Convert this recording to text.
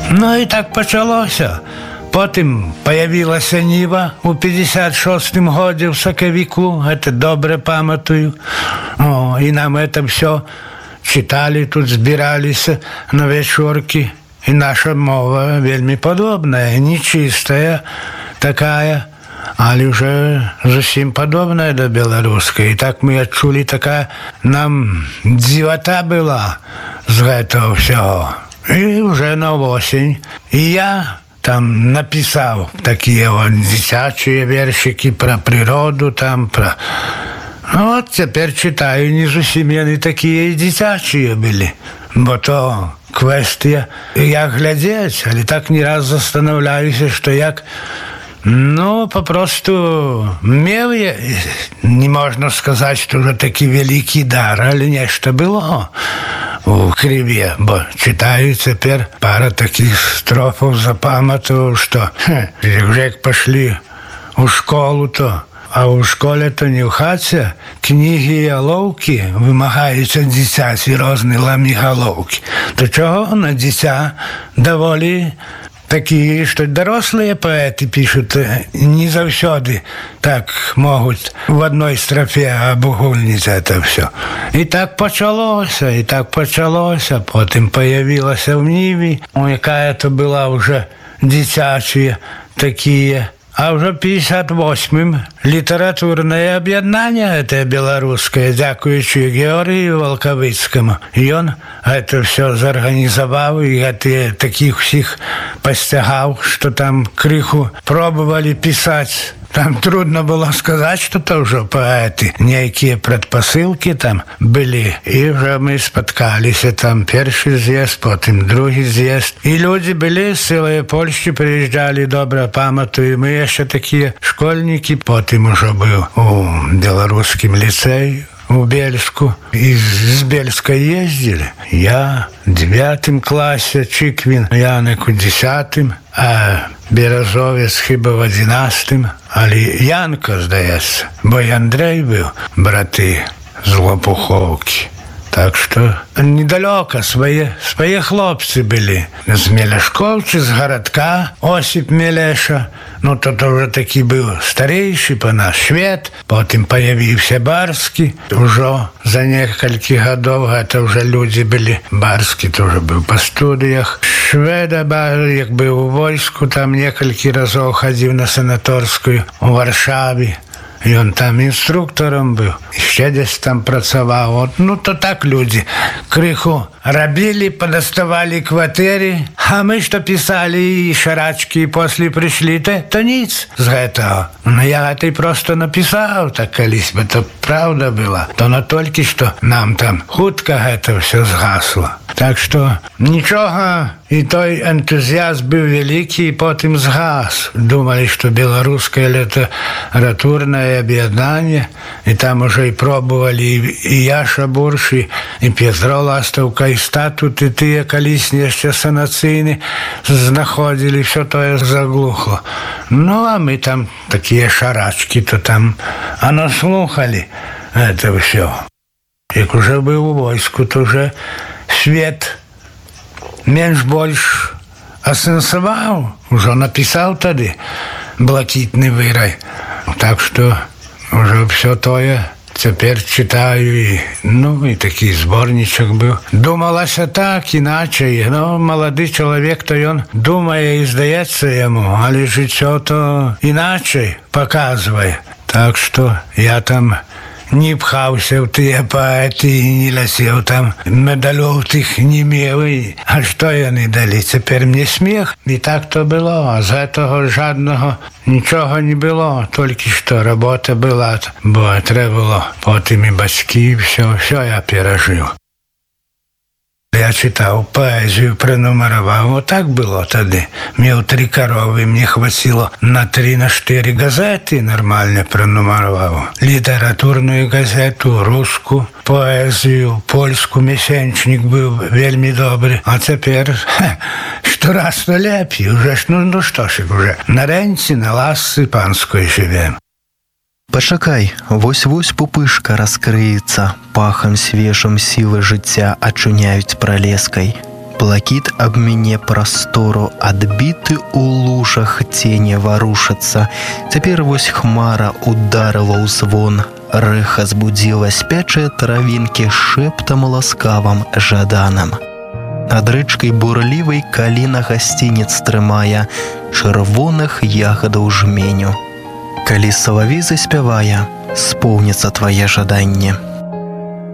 Ну і так почалося. Потім появилася Ніва у 56-м годі в Сакавіку, це добре пам'ятаю. І нам це все читали, тут збиралися на вечірки. І наша мова вельми подобна, нечистая такая, але вже зовсім подобна до білоруської. І так ми відчули, така нам дивота була з цього всього. І вже на осінь. І я там написав такі дитячі віршики про природу, там про... Ну от тепер читаю, не зовсім вони такі і дитячі були, бо то квестія, як глядеть, але так не раз застановляюся, що як, ну, попросту мав я, не можна сказати, що вже такий великий дар, але нечто було у криві, бо читаю тепер пару таких строфів, запам'ятав, що вже як пішли у школу, то а у школі то не в хаті, книги і головки вимагають від дитя ці різні ламіголовки. То чого на дитя доволі такі, що дорослі поети пишуть, не завжди так можуть в одній строфі обугульнити це все. І так почалося, потім з'явилося в Ниві, яка це була вже дитячі такі. А вже 58-м літературне об'єднання це білоруське, дякуючи Георгію Волковицькому. І він це все зорганізував, і таких всіх постигав, що там криху пробували писати. Там трудно було сказати, що це вже поети. Ніякі предпосилки там були. І вже ми споткалися. Там перший з'їзд, потім другий з'їзд. І люди були з цілої Польщі, приїжджали, добре пам'ятаю. Ми ще такі школьники. Потім вже був у білоруському ліцеї. У Бельску. Из Бельска ездили. Я в 9 классе, Чиквин, Яник у 10, а Березовець хіба в 11. Але Янко, здається, бо й Андрей був, брати з Лопуховки. Так що недалеко свої хлопці були. З Мелешковці, з городка, Осип Мелеша. Ну, то вже такий був старіший по нас швед. Потім появився Барський. Уже за кілька років це вже люди були. Барський теж був по студіях. Шведа, як був у війську, там кілька разів ходив на санаторську у Варшаві. І він там інструктором був, ще десь там працював. От, ну, то так люди криху робили, подоставали квартири, а ми що писали і шарачки, і після прийшли, то ніц з цього. Ну, я це просто написав так колись, бо то правда була. То не тільки, що нам там хутко це все згасло. Так що нічого, і той ентузіазм був великий, і потім згас. Думали, що білоруське літературне об'єднання, і там уже і пробували і Яша Бурш, і Петро Ластовка, і статут, і ті колісні ще санаційні знаходили, все то заглухло. Ну, а ми там такі шарачки, то там, слухали це все. Як уже був у війську, то вже свет менш-больш асенсував, уже написав тоді «Блакитний вирай». Так що вже все то тепер читаю, і такий зборничок був. Думалося так, іначе, молодий чоловік, то він думає і здається йому, але життя то іначе показує. Так що я там не пхався в ті поети і не ласів там медалів тих не мав. А що вони дали? Тепер мені сміх. І так то було. А з того жодного нічого не було. Тільки що робота була. Бо треба було потім і батьки, все я пережив. Я читав поезію, пронумерував. Отак було тоді. Мав 3 корови, мені хватило на 3-4 газети нормально пронумерував. Літературну газету, русську, поезію, польську, місячник був вельми добрий. А тепер щораз то лепі. Уже ж, ну що ж, вже на ренці, на ласці панської живемо. Пачакай, вось-вось пупышка раскрыецца, пахам свежым сілы жыцця ачуняюць пралескай. Блакіт аб мяне прастору, адбіты ў лужах цені варушацца. Цяпер вось хмара ударыла ў звон, рэха збудзіла спячыя травінкі шэптам ласкавым жаданым. Над рэчкай бурлівай каліна гасцінец трымае чырвоных ягадаў жменю. Калі салавей заспявае, споўніцца твае жаданне.